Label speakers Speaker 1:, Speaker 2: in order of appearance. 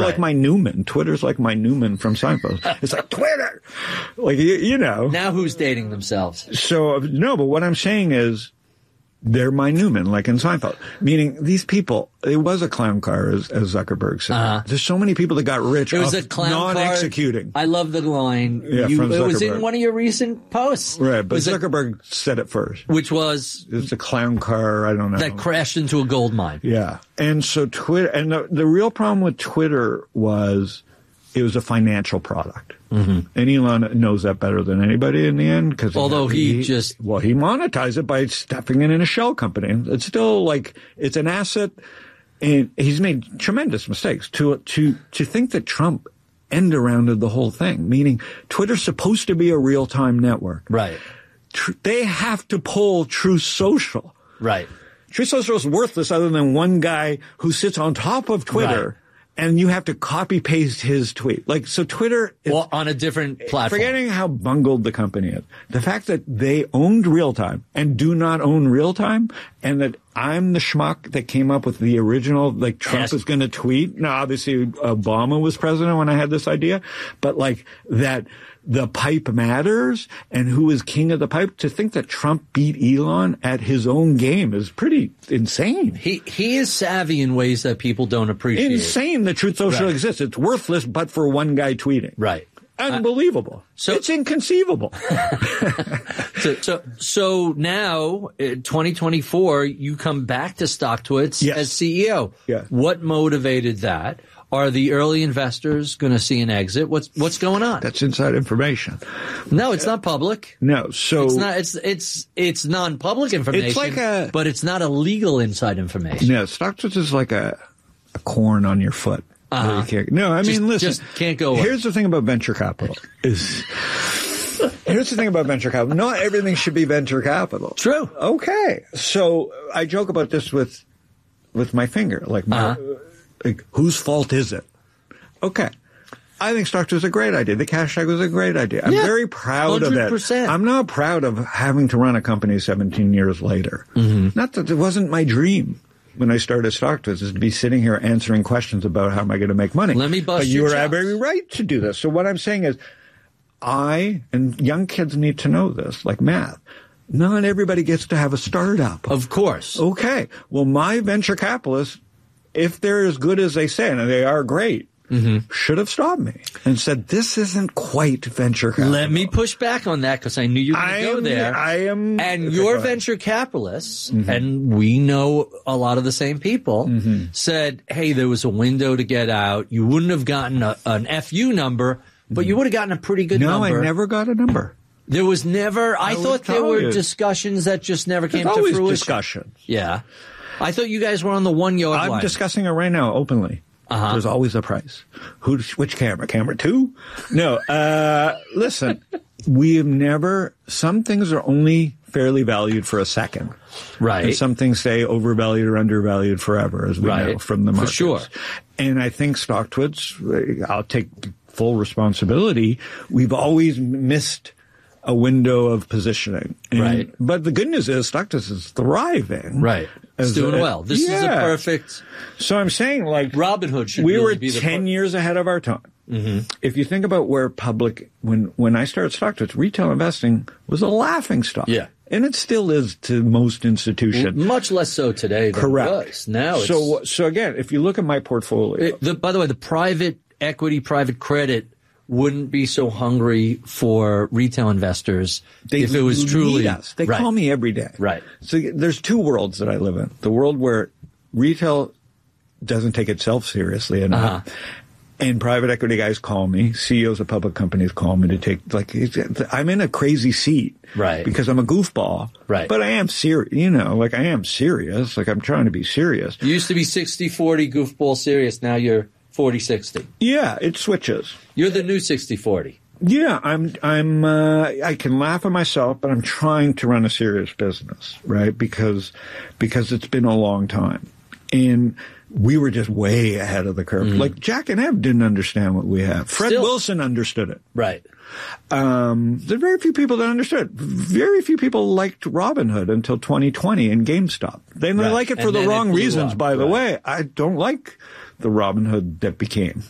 Speaker 1: like my Newman. Twitter's like my Newman from Seinfeld. It's like Twitter. Like, you know.
Speaker 2: Now who's dating themselves?
Speaker 1: So, no, but what I'm saying is they're my Newman, like in Seinfeld. Meaning these people, it was a clown car, as Zuckerberg said. There's so many people that got rich off not executing.
Speaker 2: I love the line.
Speaker 1: Yeah,
Speaker 2: it was in one of your recent posts.
Speaker 1: Right, but Zuckerberg said it first.
Speaker 2: Which was?
Speaker 1: It's a clown car, I don't know.
Speaker 2: That crashed into a gold mine.
Speaker 1: Yeah. And so Twitter, and the real problem with Twitter was it was a financial product. Mm-hmm. And Elon knows that better than anybody in the end. Because
Speaker 2: although he
Speaker 1: monetized it by stuffing it in a shell company. It's still like, it's an asset, and he's made tremendous mistakes. To think that Trump end-arounded the whole thing, meaning Twitter's supposed to be a real-time network.
Speaker 2: Right.
Speaker 1: They have to pull Truth Social.
Speaker 2: Right.
Speaker 1: Truth Social is worthless other than one guy who sits on top of Twitter. Right. And you have to copy paste his tweet. Like, so Twitter is,
Speaker 2: well, on a different platform.
Speaker 1: Forgetting how bungled the company is. The fact that they owned real time and do not own real time, and that I'm the schmuck that came up with the original, like, Trump is going to tweet. Now, obviously, Obama was president when I had this idea, but like that the pipe matters and who is king of the pipe. To think that Trump beat Elon at his own game is pretty insane.
Speaker 2: He is savvy in ways that people don't appreciate.
Speaker 1: Insane that Truth Social exists. It's worthless but for one guy tweeting.
Speaker 2: Right.
Speaker 1: Unbelievable. It's inconceivable.
Speaker 2: So now, 2024, you come back to StockTwits as CEO.
Speaker 1: Yeah.
Speaker 2: What motivated that? Are the early investors going to see an exit? What's going on?
Speaker 1: That's inside information.
Speaker 2: No, it's not public.
Speaker 1: No, so
Speaker 2: it's not. It's non-public information.
Speaker 1: It's like
Speaker 2: but it's not illegal inside information.
Speaker 1: Yeah, StockTwits is like a corn on your foot. No, I mean, listen.
Speaker 2: Just can't go away.
Speaker 1: Here's the thing about venture capital Not everything should be venture capital.
Speaker 2: True.
Speaker 1: Okay. So I joke about this with my finger, like like, whose fault is it? Okay. I think StockTwits was a great idea. The cash tag was a great idea. I'm very proud
Speaker 2: 100%.
Speaker 1: of it. I'm not proud of having to run a company 17 years later. Mm-hmm. Not that it wasn't my dream when I started StockTwits, is to be sitting here answering questions about how am I going to make money.
Speaker 2: Let me bust
Speaker 1: But you are very right to do this. So what I'm saying is, and young kids need to know this, like math. Not everybody gets to have a startup.
Speaker 2: Of course.
Speaker 1: Okay. Well, my venture capitalists, if they're as good as they say, and they are great, should have stopped me and said, this isn't quite venture capital.
Speaker 2: Let me push back on that because I knew you were going to go there. And your venture capitalists, and we know a lot of the same people, said, hey, there was a window to get out. You wouldn't have gotten an FU number, but you would have gotten a pretty good number.
Speaker 1: No, I never got a number.
Speaker 2: There was never, I thought there were discussions that just never came to fruition.
Speaker 1: Always discussions.
Speaker 2: Yeah. I thought you guys were on the 1 yard line.
Speaker 1: I'm discussing it right now openly. There's always a price. Which camera? Camera 2? No. Listen, we have never. Some things are only fairly valued for a second,
Speaker 2: right?
Speaker 1: And some things stay overvalued or undervalued forever, as we know from the markets.
Speaker 2: For sure.
Speaker 1: And I think StockTwits, I'll take full responsibility. We've always missed a window of positioning.
Speaker 2: Right.
Speaker 1: But the good news is StockTwits is thriving.
Speaker 2: Right. It's doing well. This is a perfect.
Speaker 1: So I'm saying, like,
Speaker 2: Robinhood should
Speaker 1: we
Speaker 2: really
Speaker 1: were
Speaker 2: be
Speaker 1: 10 years ahead of our time. If you think about where when I started StockTwits, retail investing was a laughing stock.
Speaker 2: Yeah.
Speaker 1: And it still is to most institutions.
Speaker 2: Much less so today than
Speaker 1: Correct.
Speaker 2: it was. Now
Speaker 1: it's... So again, if you look at my portfolio...
Speaker 2: by the way, the private equity, private credit wouldn't be so hungry for retail investors if it was truly...
Speaker 1: Us. They call me every day.
Speaker 2: Right.
Speaker 1: So there's two worlds that I live in. The world where retail doesn't take itself seriously enough. And private equity guys call me, CEOs of public companies call me to take, like, I'm in a crazy seat.
Speaker 2: Right.
Speaker 1: Because I'm a goofball.
Speaker 2: Right.
Speaker 1: But I am serious, I am serious. Like, I'm trying to be serious.
Speaker 2: You used to be 60-40 goofball serious. Now you're 40-60.
Speaker 1: Yeah, it switches.
Speaker 2: You're the new 60-40.
Speaker 1: Yeah, I can laugh at myself, but I'm trying to run a serious business, right? Because it's been a long time. And we were just way ahead of the curve. Like, Jack and Ev didn't understand what we have. Fred Wilson understood it.
Speaker 2: Right.
Speaker 1: There are very few people that understood. Very few people liked Robinhood until 2020 and GameStop. They like it for the wrong reasons, by the way. I don't like the Robinhood that became.